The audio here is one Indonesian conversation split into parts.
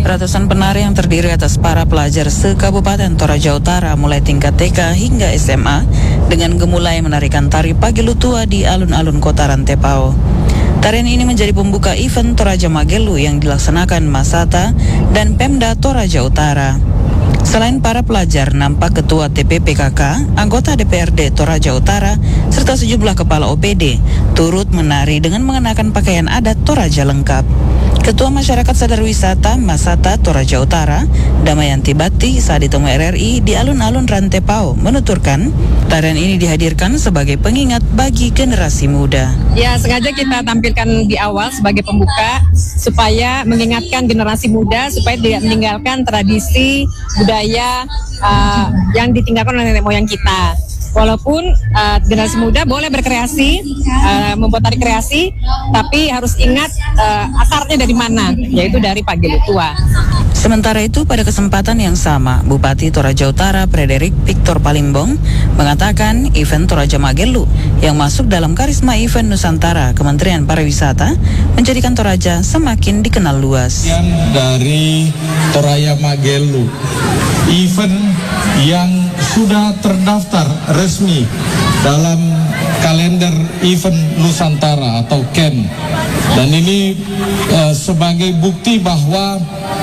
Ratusan penari yang terdiri atas para pelajar se-Kabupaten Toraja Utara mulai tingkat TK hingga SMA dengan gemulai menarikan tari Pagelu Tua di alun-alun kota Rantepao. Tarian ini menjadi pembuka event Toraja Magelu yang dilaksanakan Masata dan Pemda Toraja Utara. Selain para pelajar, nampak Ketua TPPKK, anggota DPRD Toraja Utara, serta sejumlah kepala OPD turut menari dengan mengenakan pakaian adat Toraja lengkap. Ketua Masyarakat Sadar Wisata Masata Toraja Utara, Damayanti Bati, saat ditemui RRI di alun-alun Rantepao, menuturkan tarian ini dihadirkan sebagai pengingat bagi generasi muda. Ya, sengaja kita tampilkan di awal sebagai pembuka supaya mengingatkan generasi muda supaya tidak meninggalkan tradisi budaya yang ditinggalkan oleh nenek moyang kita. Walaupun generasi muda boleh berkreasi, membuat tari kreasi, tapi harus ingat akarnya dari mana, yaitu dari Pagelu Tua. Sementara itu, pada kesempatan yang sama, Bupati Toraja Utara Frederick Victor Palimbong mengatakan event Toraja Magelu yang masuk dalam karisma event Nusantara Kementerian Pariwisata menjadikan Toraja semakin dikenal luas. Dari Toraja Magelu, event yang sudah terdaftar resmi dalam kalender event Nusantara atau KEN, dan ini sebagai bukti bahwa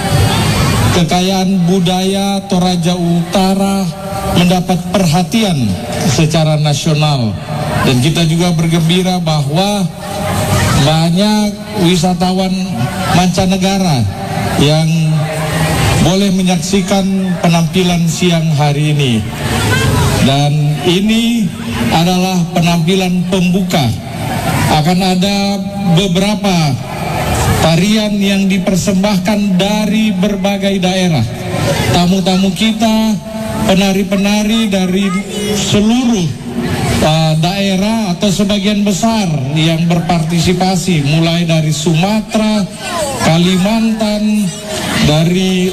kekayaan budaya Toraja Utara mendapat perhatian secara nasional, dan kita juga bergembira bahwa banyak wisatawan mancanegara yang boleh menyaksikan penampilan siang hari ini. Dan ini adalah penampilan pembuka. Akan ada beberapa tarian yang dipersembahkan dari berbagai daerah. Tamu-tamu kita, penari-penari dari seluruh daerah atau sebagian besar yang berpartisipasi, mulai dari Sumatera, Kalimantan, dari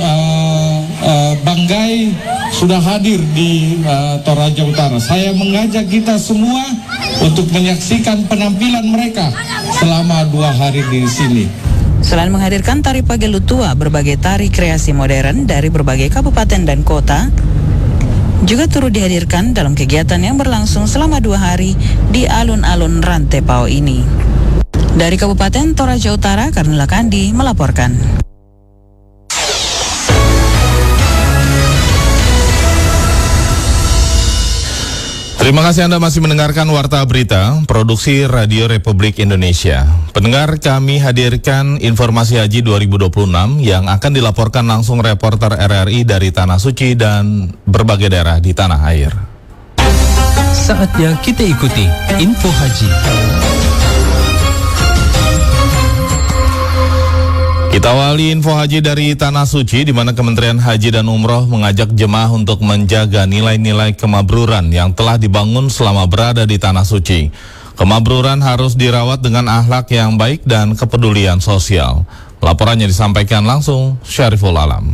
Banggai sudah hadir di Toraja Utara. Saya mengajak kita semua untuk menyaksikan penampilan mereka selama 2 hari di sini. Selain menghadirkan tari Pagelu Tua, berbagai tari kreasi modern dari berbagai kabupaten dan kota juga turut dihadirkan dalam kegiatan yang berlangsung selama 2 hari di alun-alun Rantepao ini. Dari Kabupaten Toraja Utara, Karnila Kandi melaporkan. Terima kasih Anda masih mendengarkan Warta Berita, produksi Radio Republik Indonesia. Pendengar, kami hadirkan informasi haji 2026 yang akan dilaporkan langsung reporter RRI dari Tanah Suci dan berbagai daerah di tanah air. Saatnya kita ikuti info haji. Kita awali info haji dari Tanah Suci, di mana Kementerian Haji dan Umroh mengajak jemaah untuk menjaga nilai-nilai kemabruran yang telah dibangun selama berada di Tanah Suci. Kemabruran harus dirawat dengan akhlak yang baik dan kepedulian sosial. Laporannya disampaikan langsung Syariful Alam.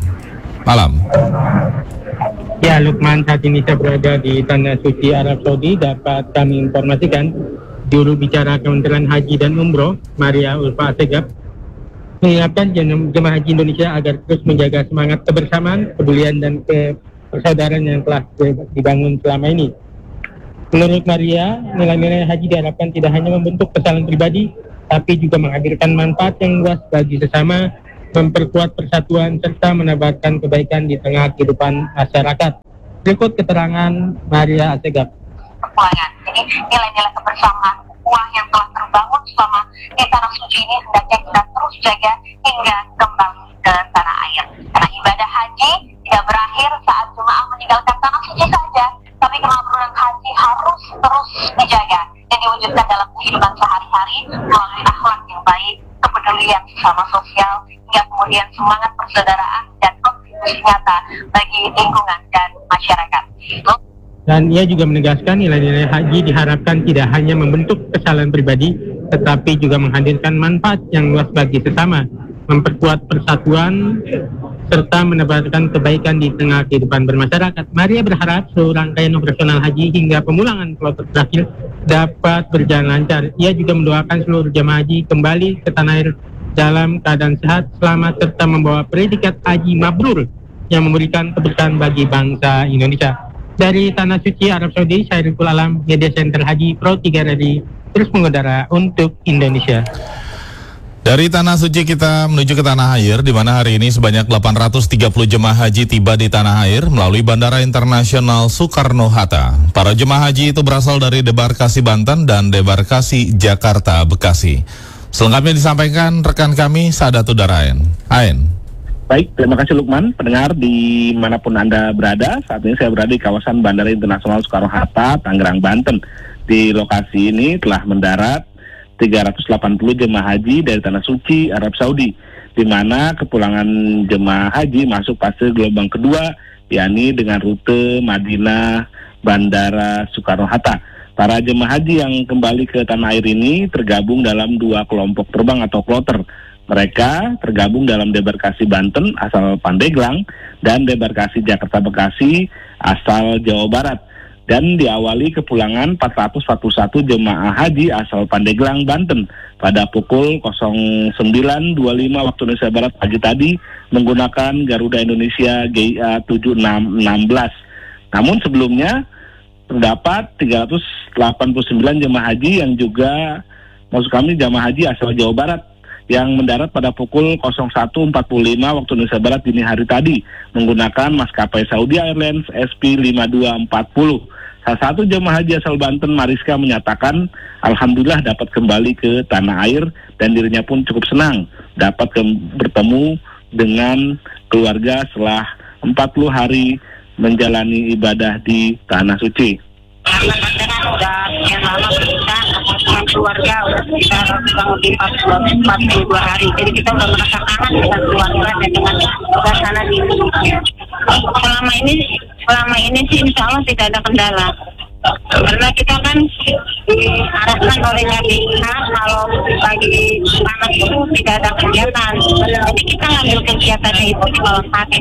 Ya, Lukman, saat ini saya berada di Tanah Suci Arab Saudi. Dapat kami informasikan, juru bicara Kementerian Haji dan Umroh, Maria Ulfa Asegaf, mengingatkan jemaah haji Indonesia agar terus menjaga semangat kebersamaan, kepedulian dan persaudaraan yang telah dibangun selama ini. Menurut Maria, nilai-nilai haji diharapkan tidak hanya membentuk kesalahan pribadi, tapi juga menghadirkan manfaat yang luas bagi sesama, memperkuat persatuan, serta menebarkan kebaikan di tengah kehidupan masyarakat. Berikut keterangan Maria Asegaf. Jadi nilai-nilai kebersamaan yang telah terbangun selama di Tanah Suci ini hendaknya kita terus jaga hingga kembali ke tanah air. Karena ibadah haji tidak berakhir saat jemaah meninggalkan Tanah Suci saja, tapi kemabruran haji harus terus dijaga dan diwujudkan dalam kehidupan sehari-hari melalui akhlak yang baik, kepedulian sesama sosial, hingga kemudian semangat persaudaraan dan kontribusi nyata bagi lingkungan dan masyarakat. Dan ia juga menegaskan nilai-nilai haji diharapkan tidak hanya membentuk kesalahan pribadi, tetapi juga menghadirkan manfaat yang luas bagi sesama, memperkuat persatuan, serta menebarkan kebaikan di tengah kehidupan bermasyarakat. Maria berharap seluruh rangkaian operasional haji hingga pemulangan kloter terakhir dapat berjalan lancar. Ia juga mendoakan seluruh jemaah haji kembali ke tanah air dalam keadaan sehat, selamat serta membawa predikat haji mabrur yang memberikan keberkahan bagi bangsa Indonesia. Dari Tanah Suci Arab Saudi, saya Riful Alam, Media Center Haji Pro 3 Radio, terus mengudara untuk Indonesia. Dari Tanah Suci kita menuju ke Tanah Air, di mana hari ini sebanyak 830 jemaah haji tiba di Tanah Air melalui Bandara Internasional Soekarno-Hatta. Para jemaah haji itu berasal dari Debarkasi Banten dan Debarkasi Jakarta Bekasi. Selengkapnya disampaikan rekan kami Sadatul Daraen. Ain. Baik, terima kasih Lukman. Pendengar dimanapun Anda berada, saat ini saya berada di kawasan Bandara Internasional Soekarno-Hatta, Tangerang, Banten. Di lokasi ini telah mendarat 380 jemaah haji dari Tanah Suci Arab Saudi, di mana kepulangan jemaah haji masuk fase gelombang kedua, yakni dengan rute Madinah Bandara Soekarno-Hatta. Para jemaah haji yang kembali ke Tanah Air ini tergabung dalam 2 kelompok terbang atau kloter. Mereka tergabung dalam Debarkasi Banten asal Pandeglang dan Debarkasi Jakarta Bekasi asal Jawa Barat. Dan diawali kepulangan 441 jemaah haji asal Pandeglang, Banten pada pukul 09.25 waktu Indonesia Barat pagi tadi menggunakan Garuda Indonesia GIA 7616. Namun sebelumnya terdapat 389 jemaah haji yang juga, maksud kami jemaah haji asal Jawa Barat yang mendarat pada pukul 01.45 waktu Indonesia Barat dini hari tadi menggunakan maskapai Saudi Airlines SP5240. Salah satu jemaah haji asal Banten, Mariska, menyatakan alhamdulillah dapat kembali ke tanah air dan dirinya pun cukup senang dapat bertemu dengan keluarga setelah 40 hari menjalani ibadah di Tanah Suci. Udah sekian lama kita dengan keluarga, udah sekitar kurang lebih 42 hari. Jadi kita udah merasa kangen dengan keluarga dan dengan suasana di Indonesia. Selama ini sih insya Allah tidak ada kendala. Karena kita kan diarahkan oleh KBIH kalau pagi panas itu tidak ada kegiatan. Jadi kita ngambil kegiatannya itu di bawah sakit.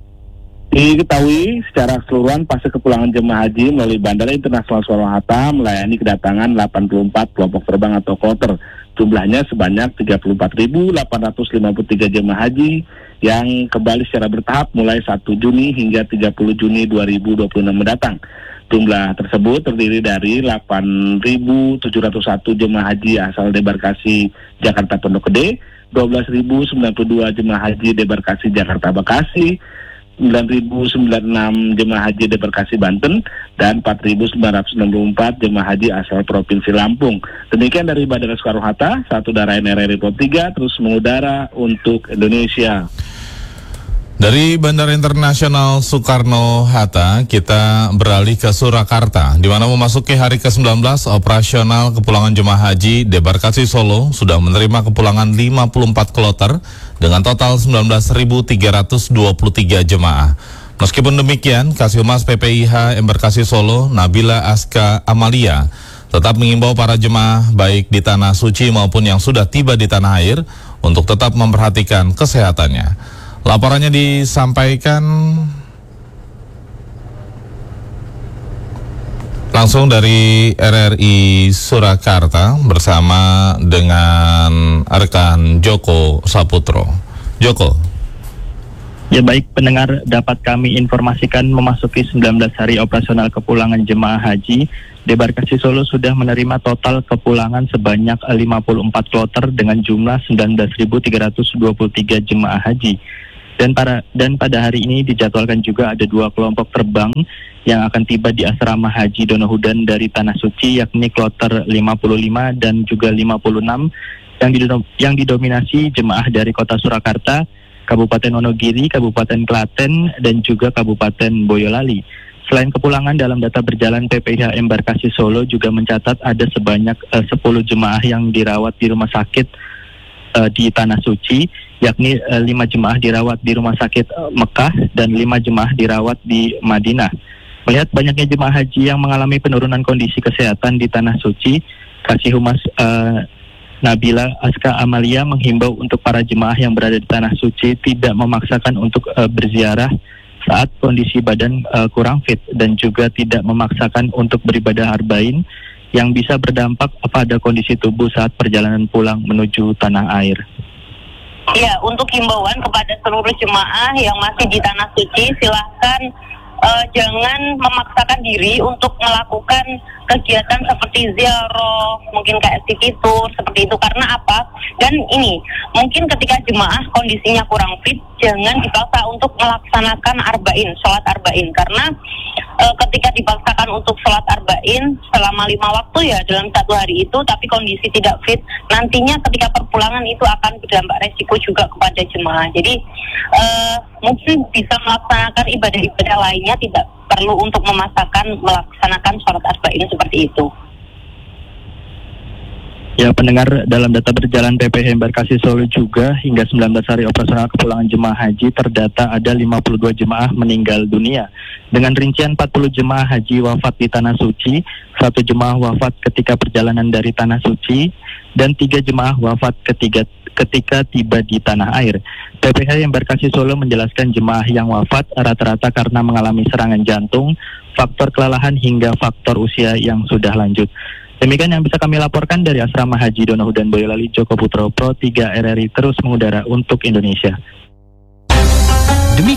Diketahui secara keseluruhan fase kepulangan jemaah haji melalui Bandara Internasional Soekarno-Hatta melayani kedatangan 84 kelompok terbang atau kloter. Jumlahnya sebanyak 34.853 jemaah haji yang kembali secara bertahap mulai 1 Juni hingga 30 Juni 2026 mendatang. Jumlah tersebut terdiri dari 8.701 jemaah haji asal Debarkasi Jakarta Pondok Gede, 12.092 jemaah haji Debarkasi Jakarta Bekasi, 9.096 jemaah haji Debarkasi Banten, dan 4.964 jemaah haji asal Provinsi Lampung. Demikian dari Bandara Soekarno-Hatta, Satu Daraen RRI Pro 3 terus mengudara untuk Indonesia. Dari Bandara Internasional Soekarno-Hatta, kita beralih ke Surakarta, di mana memasuki hari ke-19 operasional kepulangan jemaah haji Debarkasi Solo sudah menerima kepulangan 54 kloter dengan total 19.323 jemaah. Meskipun demikian, Kasih-Humas PPIH Embarkasi Solo, Nabila Aska Amalia, tetap mengimbau para jemaah baik di Tanah Suci maupun yang sudah tiba di Tanah Air untuk tetap memperhatikan kesehatannya. Laporannya disampaikan langsung dari RRI Surakarta bersama dengan rekan Joko Saputro. Joko. Ya baik, pendengar, dapat kami informasikan memasuki 19 hari operasional kepulangan jemaah haji, Debarkasi Solo sudah menerima total kepulangan sebanyak 54 kloter dengan jumlah 19.323 jemaah haji. Dan pada hari ini dijadwalkan juga ada 2 kelompok terbang yang akan tiba di Asrama Haji Donohudan dari Tanah Suci, yakni kloter 55 dan juga 56 yang didominasi jemaah dari Kota Surakarta, Kabupaten Wonogiri, Kabupaten Klaten, dan juga Kabupaten Boyolali. Selain kepulangan, dalam data berjalan PPIH Embarkasi Solo juga mencatat ada sebanyak 10 jemaah yang dirawat di rumah sakit di Tanah Suci, yakni 5 jemaah dirawat di Rumah Sakit Mekah dan 5 jemaah dirawat di Madinah. Melihat banyaknya jemaah haji yang mengalami penurunan kondisi kesehatan di Tanah Suci, Kasih-Humas Nabila Aska Amalia menghimbau untuk para jemaah yang berada di Tanah Suci tidak memaksakan untuk berziarah saat kondisi badan kurang fit dan juga tidak memaksakan untuk beribadah arba'in yang bisa berdampak pada kondisi tubuh saat perjalanan pulang menuju tanah air. Ya, untuk himbauan kepada seluruh jemaah yang masih di Tanah Suci, silahkan jangan memaksakan diri untuk melakukan kegiatan seperti ziarah, mungkin kayak sikitur, seperti itu. Karena apa? Dan ini, mungkin ketika jemaah kondisinya kurang fit, jangan dipaksa untuk melaksanakan arba'in, sholat arba'in. Karena ketika dipaksakan untuk sholat arba'in selama 5 waktu ya dalam 1 hari itu, tapi kondisi tidak fit, nantinya ketika perpulangan itu akan berdampak resiko juga kepada jemaah. Jadi mungkin bisa melaksanakan ibadah-ibadah lainnya, tidak perlu untuk melaksanakan sholat arba'in seperti itu. Ya, pendengar, dalam data berjalan PPH Embarkasi Solo juga hingga 19 hari operasional kepulangan jemaah haji terdata ada 52 jemaah meninggal dunia. Dengan rincian 40 jemaah haji wafat di Tanah Suci, 1 jemaah wafat ketika perjalanan dari Tanah Suci, dan 3 jemaah wafat ketika tiba di tanah air. PPH Embarkasi Solo menjelaskan jemaah yang wafat rata-rata karena mengalami serangan jantung, faktor kelelahan hingga faktor usia yang sudah lanjut. Demikian yang bisa kami laporkan dari Asrama Haji Donohudan Boyolali. Joko Putro, Pro 3 RRI terus mengudara untuk Indonesia.